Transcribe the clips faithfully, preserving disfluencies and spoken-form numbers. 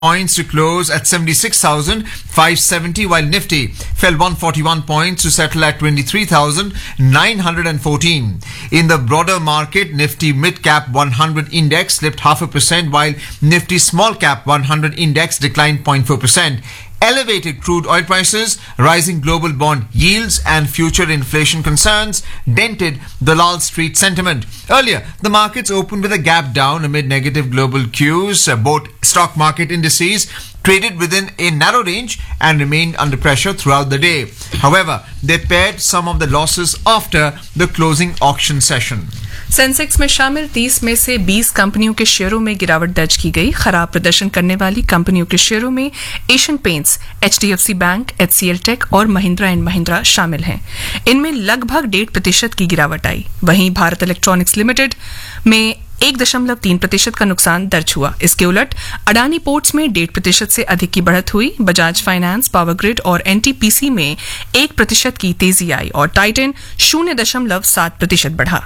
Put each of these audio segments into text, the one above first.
points to close at seventy-six thousand five hundred seventy, while Nifty fell one hundred forty-one points to settle at twenty-three thousand nine hundred fourteen. In the broader market, Nifty Mid Cap one hundred index slipped half a percent, while Nifty Small Cap one hundred index declined zero point four percent. Elevated crude oil prices, rising global bond yields and future inflation concerns dented the Wall Street sentiment. Earlier, the markets opened with a gap down amid negative global cues. Both stock market indices traded within a narrow range and remained under pressure throughout the day. However, they pared some of the losses after the closing auction session. Sensex में शामिल तीस में से बीस कंपनियों के शेयरों में गिरावट दर्ज की गई। खराब प्रदर्शन करने वाली कंपनियों के शेयरों में Asian paints, HDFC bank, HCL take और महिंद्रा एंड महिंद्रा शामिल हैं। इनमें लगभग डेढ़ प्रतिशत की गिरावट आई। वहीं भारत इलेक्ट्रॉनिक्स लिमिटेड में एक दशमलव तीन प्रतिशत का नुकसान दर्ज हुआ। इसके उलट अडानी पोर्ट्स में डेढ़ प्रतिशत से अधिक की बढ़त हुई। बजाज फाइनेंस, पावर ग्रिड और एनटीपीसी में एक प्रतिशत की तेजी आई और टाइटन शून्य दशमलव सात प्रतिशत बढ़ा।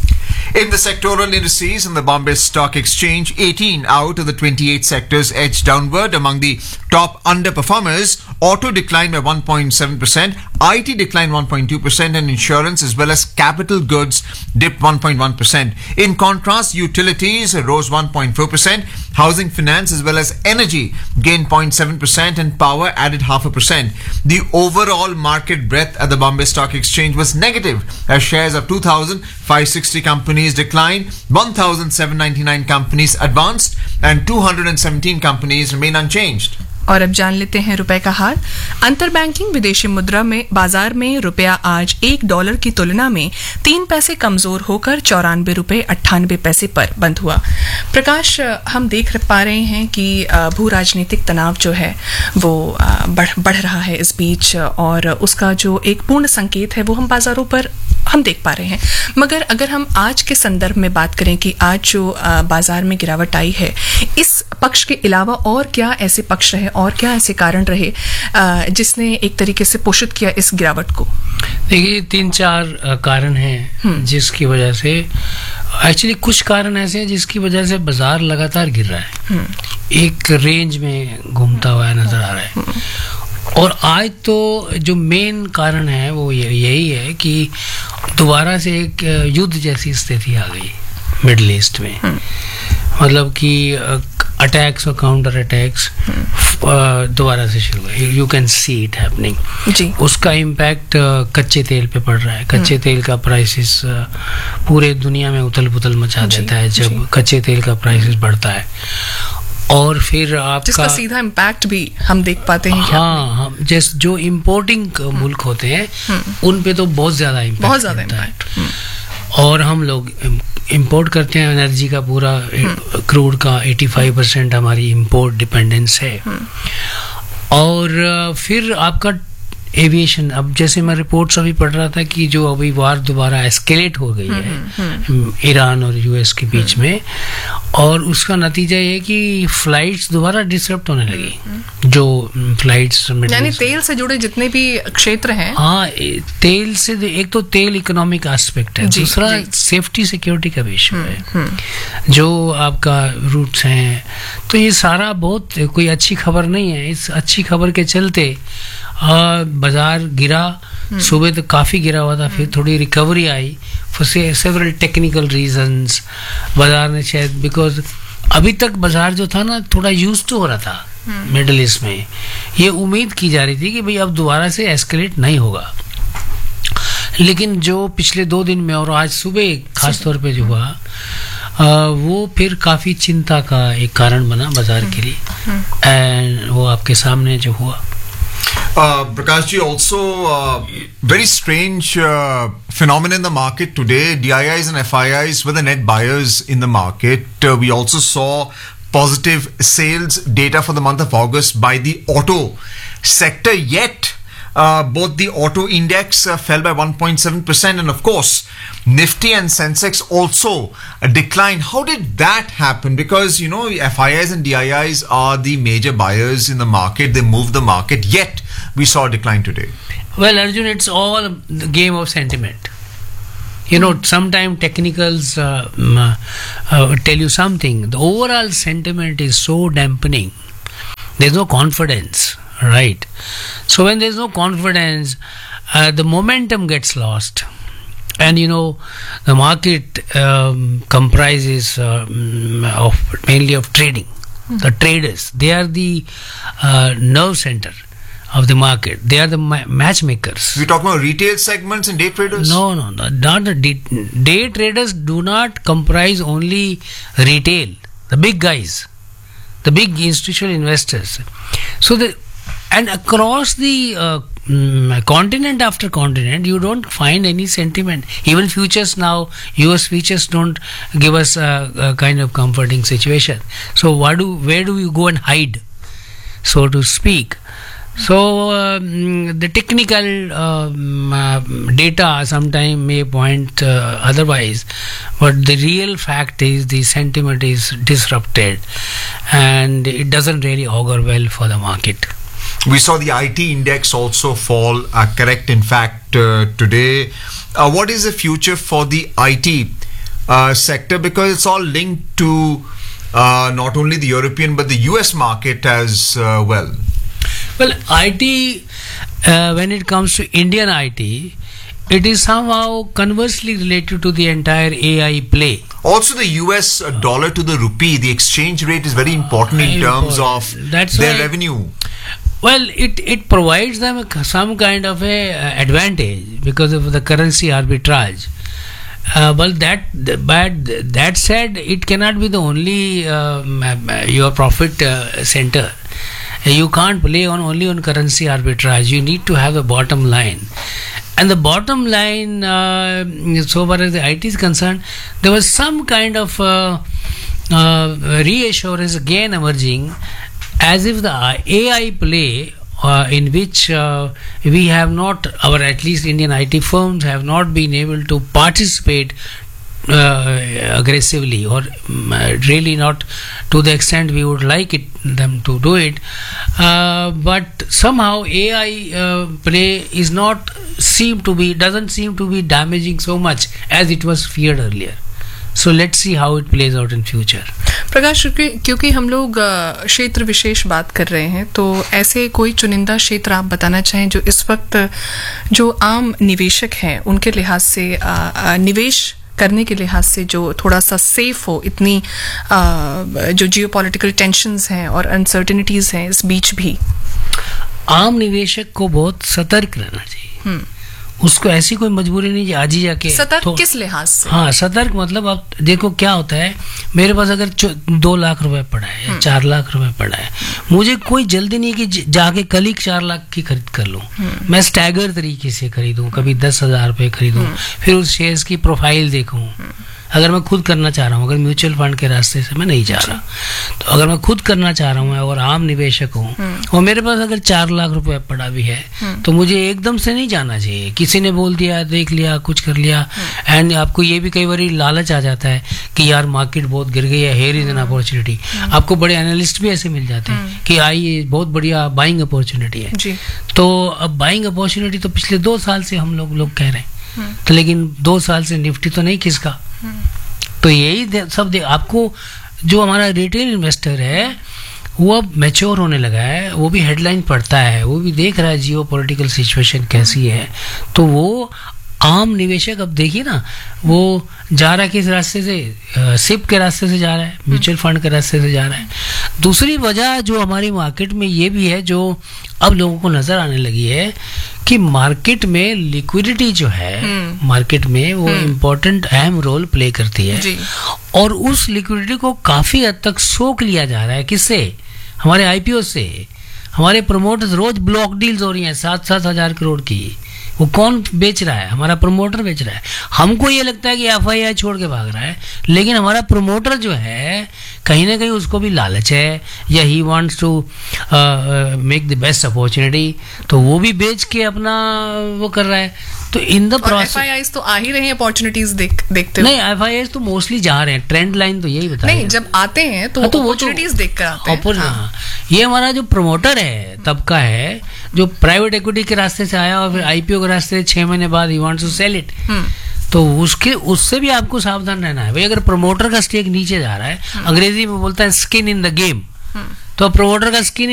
In the sectoral indices in the Bombay Stock Exchange, eighteen out of the twenty-eight sectors edged downward. Among the top underperformers, auto declined by one point seven percent, I T declined one point two percent, and insurance as well as capital goods dipped one point one percent. In contrast, utilities rose one point four percent, housing finance as well as energy gained zero point seven percent, and power added half a percent. The overall market breadth at the Bombay Stock Exchange was negative as shares of two thousand five hundred sixty companies declined, one thousand seven hundred ninety-nine companies advanced, and two hundred seventeen companies remain unchanged. और अब जान लेते हैं रुपए का हाल। अंतर banking विदेशी मुद्रा में बाजार में रुपया आज एक डॉलर की तुलना में तीन पैसे कमजोर होकर चौरानवे रुपए अट्ठानबे पैसे पर बंद हुआ। प्रकाश, हम देख पा रहे हैं कि भू राजनीतिक तनाव जो है वो बढ़ बढ़ रहा है इस बीच, और उसका जो एक पूर्ण संकेत है वो हम बाजारों पर हम देख पा रहे हैं। मगर अगर हम आज के संदर्भ में बात करें कि आज जो बाजार में गिरावट आई है, इस पक्ष के अलावा और क्या ऐसे पक्ष रहे और क्या ऐसे कारण रहे जिसने एक तरीके से पोषित किया इस गिरावट को? देखिए, तीन चार कारण हैं जिसकी वजह से, एक्चुअली कुछ कारण ऐसे हैं जिसकी वजह से बाजार लगातार गिर रहा है, एक रेंज में घूमता हुआ नजर आ रहा है। और आज तो जो मेन कारण है वो यही है कि दोबारा से एक युद्ध जैसी स्थिति आ गई मिडिल ईस्ट में। मतलब कि अटैक्स और काउंटर अटैक्स दोबारा से शुरू हुए। You can see it happening. उसका इम्पैक्ट कच्चे तेल पे पड़ रहा है। कच्चे तेल का प्राइसेस पूरे दुनिया में उथल पुथल मचा देता है जब कच्चे तेल का प्राइसेस बढ़ता है। और फिर आपका जिसका सीधा इम्पैक्ट भी हम देख पाते हैं। हाँ, हम जैसे जो इम्पोर्टिंग मुल्क होते हैं उन पे तो बहुत ज्यादा इम्पैक्ट बहुत ज्यादा इम्पैक्ट। और हम लोग इंपोर्ट करते हैं एनर्जी का, पूरा क्रूड का पचासी परसेंट हमारी इंपोर्ट डिपेंडेंस है। और फिर आपका एविएशन, अब जैसे मैं रिपोर्ट्स अभी पढ़ रहा था कि जो अभी वार दोबारा एस्केलेट हो गई है ईरान और यूएस के बीच में, और उसका नतीजा ये कि फ्लाइट्स दोबारा डिसरप्ट होने लगी। जो फ्लाइट्स यानी तेल से जुड़े जितने भी क्षेत्र हैं, हाँ, तेल से, एक तो तेल इकोनॉमिक एस्पेक्ट है, दूसरा सेफ्टी सिक्योरिटी का भी इशू है, जो आपका रूट्स हैं। तो ये सारा बहुत कोई अच्छी खबर नहीं है। इस अच्छी खबर के चलते बाजार गिरा। सुबह तो काफी गिरा हुआ था, फिर थोड़ी recovery I for several technical reasons. बाजार ने शायद, बिकॉज अभी तक बाजार जो था ना थोड़ा यूज टू हो रहा था मिडिल ईस्ट में, ये उम्मीद की जा रही थी कि भाई अब दोबारा से एस्केलेट नहीं होगा। लेकिन जो पिछले दो दिन में और आज सुबह खास तौर पे जो हुआ, आ, वो फिर काफी चिंता का एक कारण बना बाजार के लिए। एंड वो आपके सामने जो हुआ। Uh, Prakash ji, also uh, very strange uh, phenomenon in the market today. D I Is and F I Is were the net buyers in the market. Uh, we also saw positive sales data for the month of August by the auto sector. Yet, uh, both the auto index uh, fell by one point seven percent, and of course, Nifty and Sensex also uh, declined. How did that happen? Because, you know, F I Is and D I Is are the major buyers in the market. They move the market. Yet, we saw a decline today. Well, Arjun, it's all the game of sentiment. You know, sometimes technicals uh, uh, tell you something. The overall sentiment is so dampening There's no confidence, right? So when there's no confidence, uh, the momentum gets lost. And you know, the market um, comprises um, of mainly of trading. Mm-hmm. The traders, they are the uh, nerve center of the market. They are the ma- matchmakers. We're talking about retail segments and day traders? No, no, no, not the day, day traders do not comprise only retail, the big guys, the big institutional investors. So the and across the uh, mm, continent after continent, you don't find any sentiment. Even futures now, U S futures don't give us a, a kind of comforting situation. So what do where do you go and hide, so to speak? So um, the technical um, uh, data sometimes may point uh, otherwise, but the real fact is the sentiment is disrupted, and it doesn't really augur well for the market. We saw the I T index also fall, uh, correct, in fact, uh, today. Uh, what is the future for the I T uh, sector? Because it's all linked to uh, not only the European but the U S market as uh, well. Well, I T, uh, when it comes to Indian I T, it is somehow conversely related to the entire A I play. Also, the U S dollar to the rupee, the exchange rate is very important in terms of That's their why, revenue. Well, it, it provides them some kind of a uh, advantage because of the currency arbitrage. Uh, well, that but that said, it cannot be the only um, your profit uh, center. You can't play on only on currency arbitrage. You need to have a bottom line. And the bottom line, uh, so far as the I T is concerned, there was some kind of uh, uh, reassurance again emerging, as if the A I play uh, in which uh, we have not, or at least Indian I T firms have not been able to participate uh, aggressively, or um, really not to the extent we would like it them to do it. Uh, but somehow A I uh, play is not seem to be doesn't seem to be damaging so much as it was feared earlier. So let's see how it plays out in future. प्रकाश, क्योंकि हम लोग क्षेत्र विशेष बात कर रहे हैं, तो ऐसे कोई चुनिंदा क्षेत्र आप बताना चाहें जो इस वक्त जो आम निवेशक हैं उनके लिहाज से निवेश करने के लिहाज से जो थोड़ा सा सेफ हो, इतनी जो जियोपॉलिटिकल टेंशन्स हैं और अनसर्टेनिटीज हैं इस बीच भी? आम निवेशक को बहुत सतर्क रहना चाहिए. उसको ऐसी कोई मजबूरी नहीं आज ही जाके सतर्क तो, किस लिहाज से? हाँ, सतर्क मतलब आप देखो क्या होता है, मेरे पास अगर दो लाख रुपए पड़ा है या चार लाख रुपए पड़ा है, मुझे कोई जल्दी नहीं कि जाके कल ही चार लाख की खरीद कर लूं. मैं स्टैगर तरीके से खरीदूं, कभी दस हजार रुपए खरीदूं, फिर उस शेयर्स की प्रोफाइल देखूं. अगर मैं खुद करना चाह रहा हूँ, अगर म्यूचुअल फंड के रास्ते से मैं नहीं जा रहा, तो अगर मैं खुद करना चाह रहा हूँ और आम निवेशक हूँ और मेरे पास अगर चार लाख रुपए पड़ा भी है, तो मुझे एकदम से नहीं जाना चाहिए. किसी ने बोल दिया, देख लिया, कुछ कर लिया, एंड आपको ये भी कई बार लालच आ जाता है कि यार मार्केट बहुत गिर गई है, हेयर इज एन अपॉर्चुनिटी. आपको बड़े एनालिस्ट भी ऐसे मिल जाते हैं कि आई बहुत बढ़िया बाइंग अपॉर्चुनिटी है. तो अब बाइंग अपॉर्चुनिटी तो पिछले दो साल से हम लोग लोग कह रहे हैं, तो लेकिन दो साल से निफ्टी तो नहीं खिसका. तो यही सब दे, आपको जो हमारा रिटेल इन्वेस्टर है वो अब मैच्योर होने लगा है, वो भी हेडलाइन पढ़ता है, वो भी देख रहा है जियो पॉलिटिकल सिचुएशन कैसी है. तो वो आम निवेशक अब देखिए ना, वो जा रहा है किस रास्ते से, सिप के रास्ते से जा रहा है, म्यूचुअल फंड के रास्ते से जा रहा है. दूसरी वजह जो हमारी मार्केट में ये भी है, जो अब लोगों को नजर आने लगी है, कि मार्केट में लिक्विडिटी जो है मार्केट में वो इम्पोर्टेंट अहम रोल प्ले करती है. और उस लिक्विडिटी को काफी हद तक सोख लिया जा रहा है. किससे? हमारे आईपीओ से. हमारे प्रमोटर्स, रोज ब्लॉक डील्स हो रही हैं सात सात हजार करोड़ की. वो कौन बेच रहा है? हमारा प्रमोटर बेच रहा है. हमको ये लगता है कि एफआईआई छोड़ के भाग रहा है, लेकिन हमारा प्रमोटर जो है कहीं ना कहीं उसको भी लालच है, या he wants to make the best opportunity, तो वो भी बेच के अपना वो कर रहा है. तो इन द प्रोसेस एफआईआईज तो आ ही रहे हैं अपॉर्चुनिटीज देख देखते हुए. नहीं, एफआईआईज तो मोस्टली जा रहे हैं. ट्रेंड लाइन तो यही बता. नहीं, जब आते हैं तो अपॉर्चुनिटीज देख कर आते हैं. हाँ. ये हमारा जो प्रमोटर है तबका है, जो प्राइवेट इक्विटी के रास्ते से आया और फिर आईपीओ के रास्ते से छह महीने बाद he wants to cell it, तो उसके उससे भी आपको सावधान रहना है. भाई अगर प्रमोटर का स्टेक नीचे जा रहा है, अंग्रेजी में बोलता है स्किन इन द गेम, तो प्रमोटर का स्किन